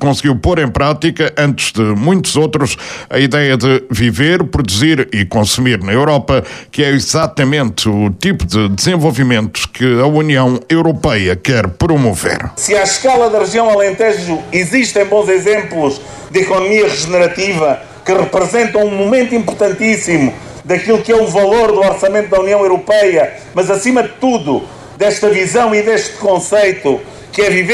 conseguiu pôr em prática, antes de muitos outros, a ideia de viver, produzir e consumir na Europa, que é exatamente o tipo de desenvolvimento que a União Europeia quer promover. Se à escala da região Alentejo existem bons exemplos de economia regenerativa que representam um momento importantíssimo daquilo que é o valor do orçamento da União Europeia, mas acima de tudo desta visão e deste conceito que é viver